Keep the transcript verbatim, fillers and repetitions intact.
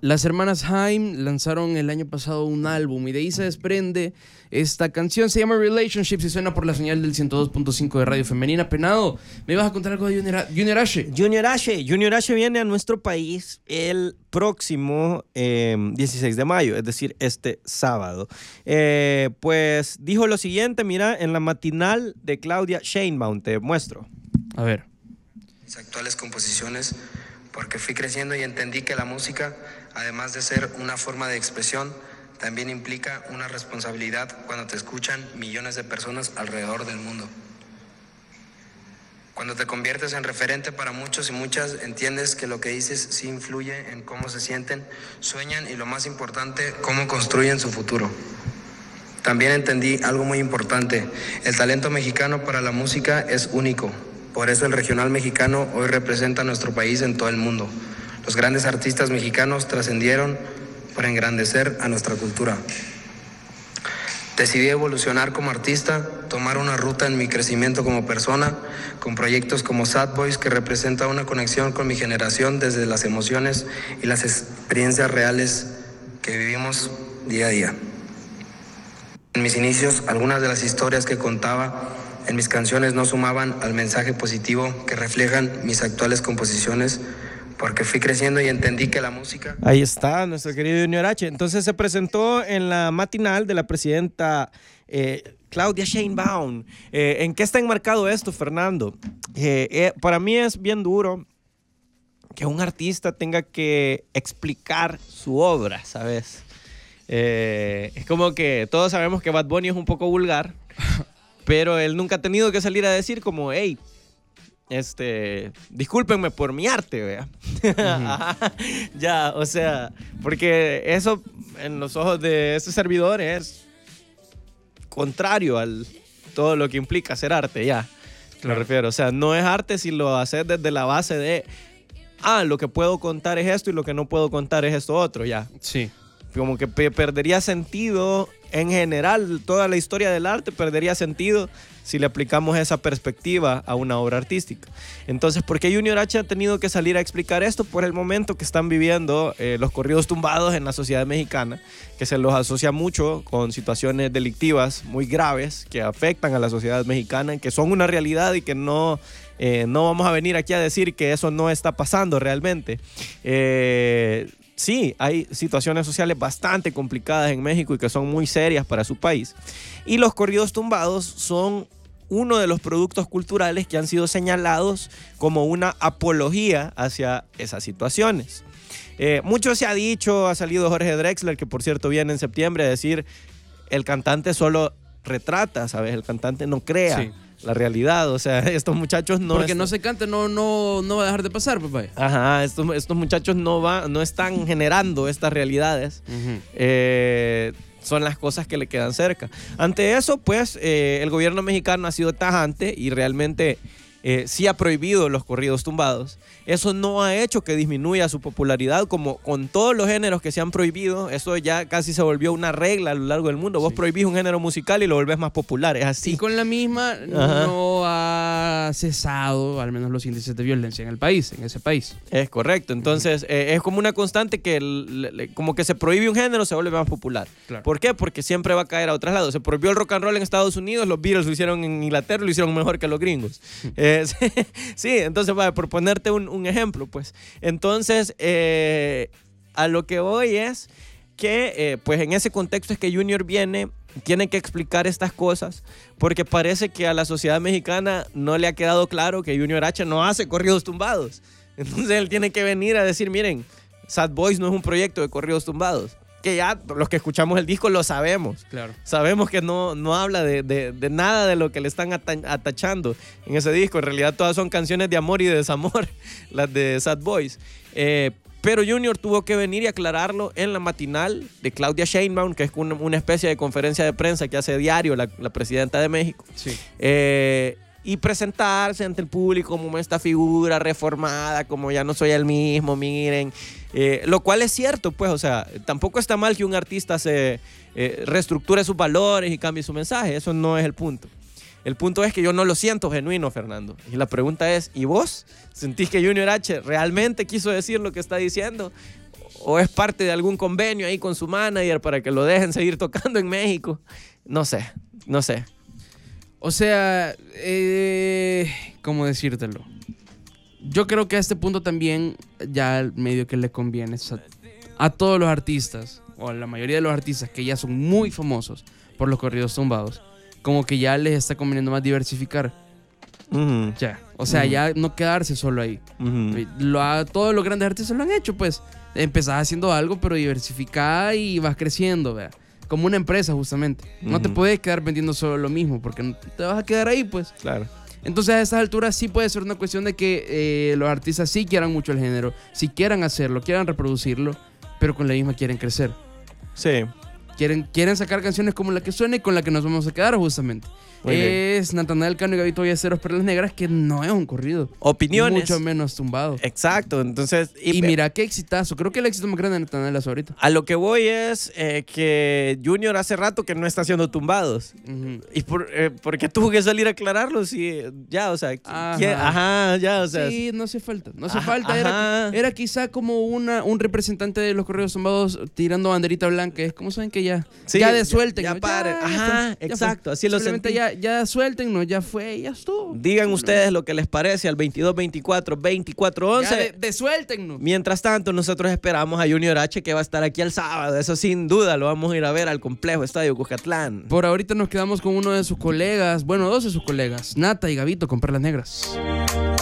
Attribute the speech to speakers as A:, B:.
A: Las hermanas Haim lanzaron el año pasado un álbum y de ahí se desprende esta canción. Se llama Relationships y suena por la señal del ciento dos punto cinco de Radio Femenina. Penado, ¿me ibas a contar algo de Junior, Junior H?
B: Junior H. Junior H viene a nuestro país el próximo eh, dieciséis de mayo, es decir, este sábado. Eh, pues dijo lo siguiente, mira, en la matinal de Claudia Sheinbaum, te muestro.
A: A ver.
C: Mis actuales composiciones, porque fui creciendo y entendí que la música, además de ser una forma de expresión, también implica una responsabilidad cuando te escuchan millones de personas alrededor del mundo. Cuando te conviertes en referente para muchos y muchas, entiendes que lo que dices sí influye en cómo se sienten, sueñan y, lo más importante, cómo construyen su futuro. También entendí algo muy importante: el talento mexicano para la música es único. Por eso el regional mexicano hoy representa a nuestro país en todo el mundo. Los grandes artistas mexicanos trascendieron por engrandecer a nuestra cultura. Decidí evolucionar como artista, tomar una ruta en mi crecimiento como persona, con proyectos como Sad Boys, que representa una conexión con mi generación desde las emociones y las experiencias reales que vivimos día a día. En mis inicios, algunas de las historias que contaba en mis canciones no sumaban al mensaje positivo que reflejan mis actuales composiciones, porque fui creciendo y entendí que la música...
B: Ahí está nuestro querido Junior H. Entonces se presentó en la matinal de la presidenta eh, Claudia Sheinbaum. Eh, ¿En qué está enmarcado esto, Fernando? Eh, eh, para mí es bien duro que un artista tenga que explicar su obra, ¿sabes? Eh, es como que todos sabemos que Bad Bunny es un poco vulgar, pero él nunca ha tenido que salir a decir como, hey, este, discúlpenme por mi arte, vea. Uh-huh. Ya, o sea, porque eso en los ojos de ese servidor es contrario a todo lo que implica hacer arte, ya. Claro. Me refiero, o sea, no es arte si lo haces desde la base de, ah, lo que puedo contar es esto y lo que no puedo contar es esto otro, ya.
A: Sí.
B: Como que perdería sentido en general, toda la historia del arte perdería sentido si le aplicamos esa perspectiva a una obra artística. Entonces, ¿por qué Junior H ha tenido que salir a explicar esto? Por el momento que están viviendo eh, los corridos tumbados en la sociedad mexicana, que se los asocia mucho con situaciones delictivas muy graves que afectan a la sociedad mexicana, que son una realidad y que no... Eh, no vamos a venir aquí a decir que eso no está pasando realmente. Eh... Sí, hay situaciones sociales bastante complicadas en México y que son muy serias para su país. Y los corridos tumbados son uno de los productos culturales que han sido señalados como una apología hacia esas situaciones. Eh, mucho se ha dicho, ha salido Jorge Drexler, que por cierto viene en septiembre, a decir el cantante solo retrata, ¿sabes? El cantante no crea. Sí. La realidad, o sea, estos muchachos no...
A: Porque no se canta, no, no, no va a dejar de pasar, papá.
B: Ajá, estos, estos muchachos no, va, no están generando estas realidades. Uh-huh. Eh, son las cosas que le quedan cerca. Ante eso, pues, eh, el gobierno mexicano ha sido tajante y realmente eh, sí ha prohibido los corridos tumbados. Eso no ha hecho que disminuya su popularidad, como con todos los géneros que se han prohibido. Eso ya casi se volvió una regla a lo largo del mundo. Sí. Vos prohibís un género musical y lo volvés más popular, es así.
A: Y con la misma Ajá. no ha cesado, al menos los índices de violencia en el país, en ese país.
B: Es correcto. Entonces, uh-huh. eh, es como una constante que le, le, como que se prohíbe un género, se vuelve más popular. Claro. ¿Por qué? Porque siempre va a caer a otros lados. Se prohibió el rock and roll en Estados Unidos, los Beatles lo hicieron en Inglaterra, lo hicieron mejor que los gringos. eh, sí, sí, entonces, vaya, por ponerte un un ejemplo, pues. Entonces, eh, a lo que voy es que, eh, pues en ese contexto es que Junior viene, tiene que explicar estas cosas, porque parece que a la sociedad mexicana no le ha quedado claro que Junior H no hace corridos tumbados. Entonces él tiene que venir a decir, miren, Sad Boys no es un proyecto de corridos tumbados. Que ya los que escuchamos el disco lo sabemos.
A: Claro. Sabemos
B: que no, no habla de, de, de nada de lo que le están atachando en ese disco. En realidad todas son canciones de amor y de desamor, las de Sad Boys. Eh, pero Junior tuvo que venir y aclararlo en la matinal de Claudia Sheinbaum, que es una, una especie de conferencia de prensa que hace diario la, la presidenta de México.
A: Sí.
B: Eh, y presentarse ante el público como esta figura reformada, como ya no soy el mismo, miren. Eh, lo cual es cierto, pues, o sea, tampoco está mal que un artista se eh, reestructure sus valores y cambie su mensaje, eso no es el punto. El punto es que yo no lo siento genuino, Fernando. Y la pregunta es, ¿y vos? ¿Sentís que Junior H realmente quiso decir lo que está diciendo? o es parte de algún convenio ahí con su manager para que lo dejen seguir tocando en México. No sé, no sé.
A: O sea, eh, ¿cómo decírtelo? Yo creo que a este punto también ya medio que le conviene a, a todos los artistas, o a la mayoría de los artistas que ya son muy famosos por los corridos tumbados, como que ya les está conveniendo más diversificar.
B: Uh-huh.
A: Ya, o sea, uh-huh. ya no quedarse solo ahí. Uh-huh. Lo ha, todos los grandes artistas lo han hecho, pues. Empezás haciendo algo, pero diversificada y vas creciendo, ¿vea? Como una empresa, justamente. Uh-huh. No te puedes quedar vendiendo solo lo mismo, porque te vas a quedar ahí, pues.
B: Claro.
A: Entonces, a estas alturas sí puede ser una cuestión de que eh, los artistas sí quieran mucho el género, sí quieran hacerlo, quieran reproducirlo, pero con la misma quieren crecer.
B: Sí.
A: Quieren, quieren sacar canciones como la que suena y con la que nos vamos a quedar, justamente.
B: Muy
A: es
B: bien.
A: Natanael Cano y Gabito Ballesteros, Perlas Negras, que no es un corrido.
B: Opiniones.
A: Mucho menos tumbado.
B: Exacto, entonces...
A: Y, y mira qué exitazo. Creo que el éxito más grande de Natanael es ahorita.
B: A lo que voy es eh, que Junior hace rato que no está haciendo tumbados. Uh-huh. ¿Y por, eh, por qué tuvo que salir a aclararlo? Si ya, o sea...
A: Ajá,
B: ¿quién? Ajá ya, o sea...
A: Sí, no hace falta. No hace
B: ajá,
A: falta. Era, era quizá como una, un representante de los corridos tumbados tirando banderita blanca. Es como saben que ya...
B: Sí,
A: ya desuelten.
B: Ya, ya
A: ¿no?
B: paren.
A: Ya,
B: ajá,
A: ya
B: exacto. Así lo sentí.
A: Ya, ya suelten. No, ya fue, ya estuvo.
B: Digan ustedes lo que les parece al veintidós veinticuatro veinticuatro once.
A: De, desuéltennos.
B: Mientras tanto, nosotros esperamos a Junior H, que va a estar aquí el sábado. Eso sin duda, lo vamos a ir a ver al complejo Estadio Cuscatlán.
A: Por ahorita nos quedamos con uno de sus colegas, bueno, dos de sus colegas, Nata y Gabito con Perlas Negras.